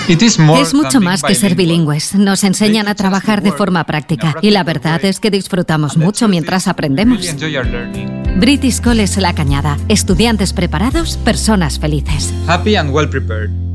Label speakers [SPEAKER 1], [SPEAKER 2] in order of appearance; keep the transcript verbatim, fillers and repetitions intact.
[SPEAKER 1] Es mucho más que ser bilingües. Nos enseñan a trabajar de forma práctica y la verdad es que disfrutamos mucho mientras aprendemos. British College La Cañada. Estudiantes preparados, personas felices.
[SPEAKER 2] Happy and well prepared.